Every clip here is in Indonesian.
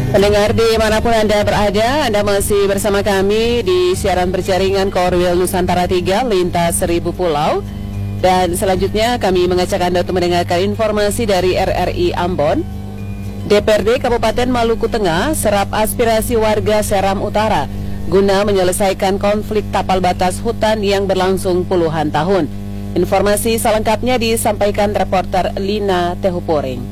Pendengar dimanapun Anda berada, Anda masih bersama kami di siaran berjaringan Korwil Nusantara 3 lintas 1000 pulau. Dan selanjutnya kami mengajak Anda untuk mendengarkan informasi dari RRI Ambon. DPRD Kabupaten Maluku Tengah serap aspirasi warga Seram Utara guna menyelesaikan konflik tapal batas hutan yang berlangsung puluhan tahun. Informasi selengkapnya disampaikan reporter Lina Tehupuring.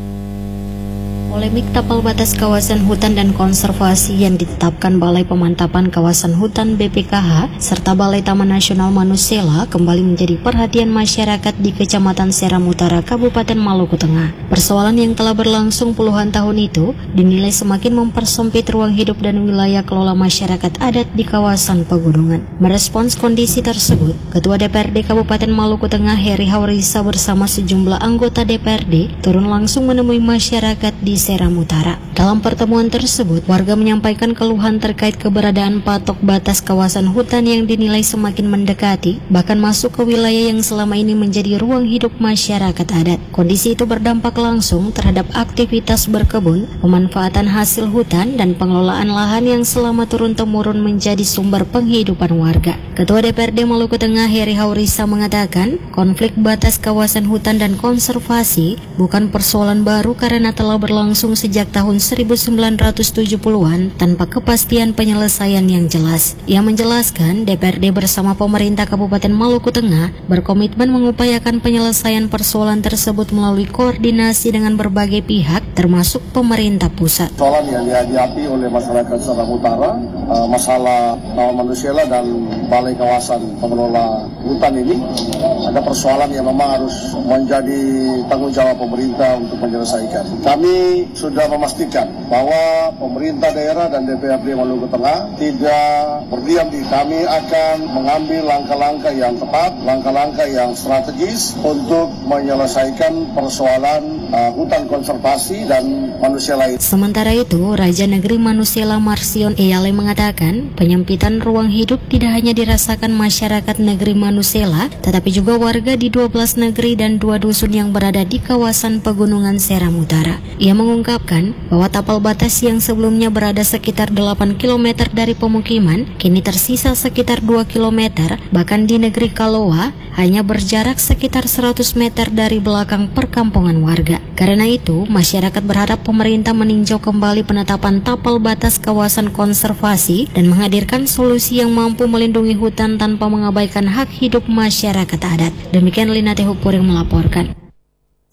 Polemik tapal batas kawasan hutan dan konservasi yang ditetapkan Balai Pemantapan Kawasan Hutan BPKH serta Balai Taman Nasional Manusela kembali menjadi perhatian masyarakat di Kecamatan Seram Utara, Kabupaten Maluku Tengah. Persoalan yang telah berlangsung puluhan tahun itu dinilai semakin mempersempit ruang hidup dan wilayah kelola masyarakat adat di kawasan pegunungan. Merespons kondisi tersebut, Ketua DPRD Kabupaten Maluku Tengah Heri Haurisa bersama sejumlah anggota DPRD turun langsung menemui masyarakat di Seram Utara. Dalam pertemuan tersebut, warga menyampaikan keluhan terkait keberadaan patok batas kawasan hutan yang dinilai semakin mendekati, bahkan masuk ke wilayah yang selama ini menjadi ruang hidup masyarakat adat. Kondisi itu berdampak langsung terhadap aktivitas berkebun, pemanfaatan hasil hutan, dan pengelolaan lahan yang selama turun-temurun menjadi sumber penghidupan warga. Ketua DPRD Maluku Tengah Heri Haurisa mengatakan, konflik batas kawasan hutan dan konservasi bukan persoalan baru karena telah berlangsung sejak tahun 1970-an tanpa kepastian penyelesaian yang jelas. Ia menjelaskan DPRD bersama pemerintah Kabupaten Maluku Tengah berkomitmen mengupayakan penyelesaian persoalan tersebut melalui koordinasi dengan berbagai pihak termasuk pemerintah pusat. Persoalan yang dihadapi oleh masyarakat Seram Utara, masalah Taman Manusela dan Balai Kawasan Pengelola Hutan ini ada persoalan yang memang harus menjadi tanggung jawab pemerintah untuk menyelesaikan. Kami sudah memastikan bahwa pemerintah daerah dan DPRD Maluku Tengah tidak berdiam diri. Kami akan mengambil langkah-langkah yang tepat, langkah-langkah yang strategis untuk menyelesaikan persoalan hutan konservasi dan manusia lain. Sementara itu, Raja Negeri Manusela Marsion Eyale mengatakan penyempitan ruang hidup tidak hanya dirasakan masyarakat negeri Manusela, tetapi juga warga di 12 negeri dan 2 dusun yang berada di kawasan pegunungan Seram Utara. Ia mengungkapkan bahwa tapal batas yang sebelumnya berada sekitar 8 km dari pemukiman, kini tersisa sekitar 2 km, bahkan di negeri Kalowa hanya berjarak sekitar 100 meter dari belakang perkampungan warga. Karena itu, masyarakat berharap pemerintah meninjau kembali penetapan tapal batas kawasan konservasi dan menghadirkan solusi yang mampu melindungi hutan tanpa mengabaikan hak hidup masyarakat adat. Demikian Lina Tehupuring melaporkan.